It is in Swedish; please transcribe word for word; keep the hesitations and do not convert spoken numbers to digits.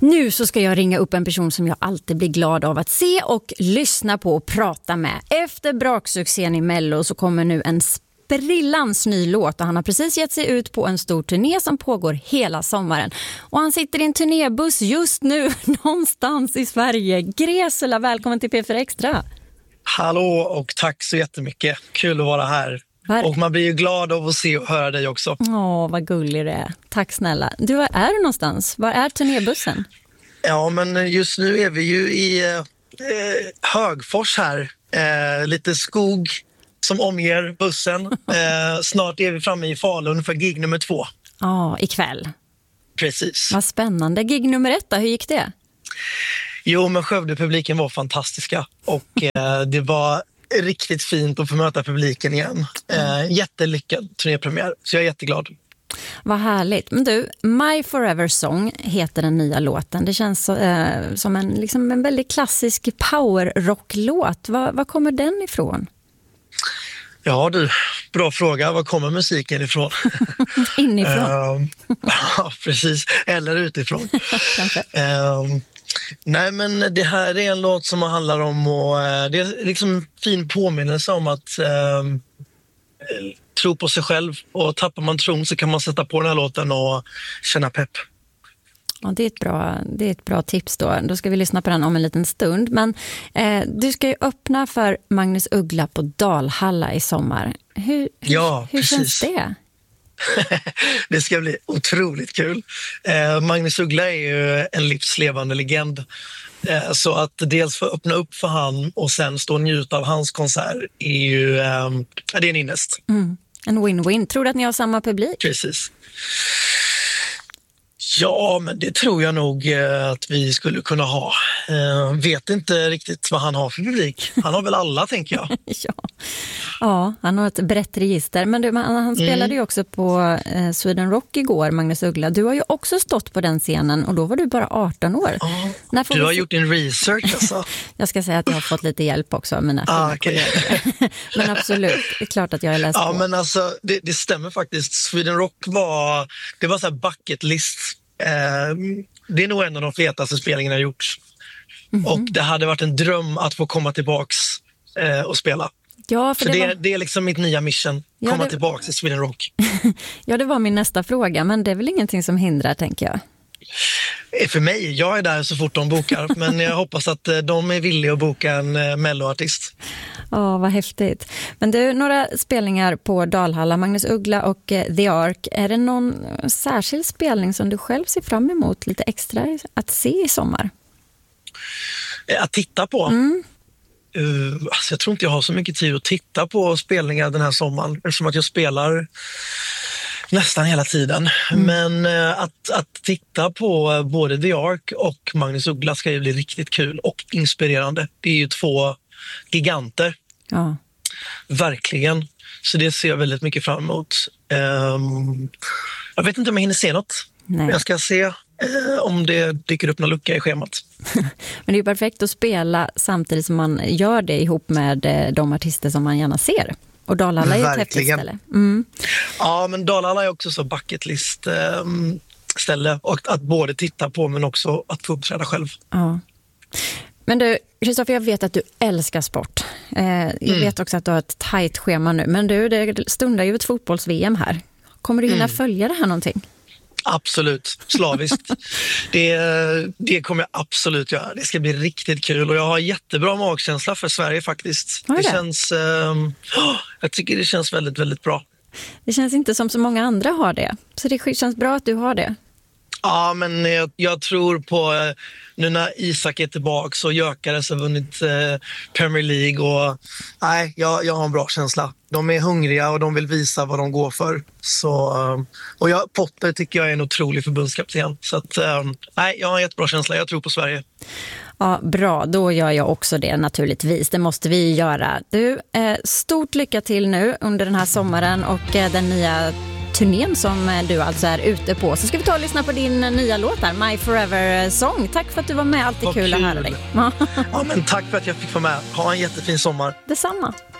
Nu så ska jag ringa upp en person som jag alltid blir glad av att se och lyssna på och prata med. Efter braksuccén i Mello så kommer nu en sprillans ny låt och han har precis gett sig ut på en stor turné som pågår hela sommaren. Och han sitter i en turnébuss just nu någonstans i Sverige. Gresela, välkommen till P fyra Extra. Hallå och tack så jättemycket. Kul att vara här. Var... Och man blir ju glad av att se och höra dig också. Åh, vad gullig det är. Tack snälla. Du, var är du någonstans? Var är turnébussen? Ja, men just nu är vi ju i eh, Högfors här. Eh, lite skog som omger bussen. Eh, snart är vi framme i Falun för gig nummer två. Ja, ikväll. Precis. Vad spännande. Gig nummer ett då, hur gick det? Jo, men Skövde-publiken var fantastiska. Och eh, det var riktigt fint att få möta publiken igen. Eh, jättelyckad turnépremiär, så jag är jätteglad. Vad härligt. Men du, My Forever Song heter den nya låten. Det känns eh, som en, liksom en väldigt klassisk power-rock-låt. Var, var kommer den ifrån? Ja du, bra fråga. Var kommer musiken ifrån? Inifrån. uh, ja, precis. Eller utifrån. Kanske. Uh, nej, men det här är en låt som handlar om och uh, det är liksom en fin påminnelse om att uh, tro på sig själv, och tappar man tron så kan man sätta på den här låten och känna pepp. Ja, det är ett bra, det är ett bra tips då. Då ska vi lyssna på den om en liten stund. Men eh, du ska ju öppna för Magnus Uggla på Dalhalla i sommar. Hur, hur, ja, hur precis. känns det? Det ska bli otroligt kul. Eh, Magnus Uggla är ju en livslevande legend. Eh, så att dels få öppna upp för han och sen stå och njuta av hans konsert är ju eh, det är en innest. Mm. En win-win. Tror du att ni har samma publik? Precis. Ja, men det tror jag nog eh, att vi skulle kunna ha. Eh, vet inte riktigt vad han har för publik. Han har väl alla, tänker jag. ja. ja, han har ett brett register. Men du, han, han spelade mm. ju också på eh, Sweden Rock igår, Magnus Uggla. Du har ju också stått på den scenen och då var du bara arton år. Ja, du har vi... gjort din research alltså. Jag ska säga att jag har fått lite hjälp också av mina ah, okay. Men absolut, det är klart att jag har läst ja, på. Men alltså, det, det stämmer faktiskt. Sweden Rock var, det var så här bucket list. Eh, det är nog en av de fetaste spelningarna jag gjort. Mm-hmm. Och det hade varit en dröm att få komma tillbaks eh, och spela. Ja, för så det, det, var... det är liksom mitt nya mission. Ja, komma det... tillbaks till Sweden Rock. Ja, det var min nästa fråga. Men det är väl ingenting som hindrar, tänker jag. För mig, jag är där så fort de bokar. Men jag hoppas att de är villiga att boka en Mello-artist. Ja, vad häftigt. Men du, några spelningar på Dalhalla, Magnus Uggla och The Ark. Är det någon särskild spelning som du själv ser fram emot lite extra att se i sommar? Att titta på? Mm. Uh, alltså jag tror inte jag har så mycket tid att titta på spelningar den här sommaren. Eftersom att jag spelar nästan hela tiden. Mm. Men uh, att, att titta på uh, både The Ark och Magnus Uggla ska ju bli riktigt kul och inspirerande. Det är ju två giganter. Ja. Verkligen. Så det ser jag väldigt mycket fram emot. Um, jag vet inte om jag hinner se något. Nej. Jag ska se uh, om det dyker upp någon lucka i schemat. Men det är ju perfekt att spela samtidigt som man gör det ihop med uh, de artister som man gärna ser. Och Dalhalla är ju ett häftigt ställe. Mm. Ja, men Dalhalla är också så bucket list um, ställe. Och att både titta på men också att få uppträda själv. Ja. Men du, Kristoffer, jag vet att du älskar sport. Eh, jag mm. vet också att du har ett tajt schema nu. Men du, det stundar ju ett fotbolls-V M här. Kommer du hinna mm. följa det här någonting? Absolut, slaviskt. det, det kommer jag absolut göra. Det ska bli riktigt kul och jag har jättebra magkänsla för Sverige faktiskt. Det? det känns, eh, jag tycker det känns väldigt, väldigt bra. Det känns inte som så många andra har det. Så det känns bra att du har det. Ja, men jag, jag tror på eh, nu när Isak är tillbaka och Gyökeres har vunnit eh, Premier League och nej, jag, jag har en bra känsla. De är hungriga och de vill visa vad de går för. Så, eh, och jag, Potter tycker jag är en otrolig förbundskapten. Så att, eh, nej, jag har en jättebra känsla. Jag tror på Sverige. Ja, bra. Då gör jag också det naturligtvis. Det måste vi göra. Du, eh, stort lycka till nu under den här sommaren och eh, den nya turnén som du alltså är ute på. Så ska vi ta och lyssna på din nya låt här, My Forever Song. Tack för att du var med. Alltid kul, kul att höra dig. Ja, men tack för att jag fick vara med. Ha en jättefin sommar. Detsamma.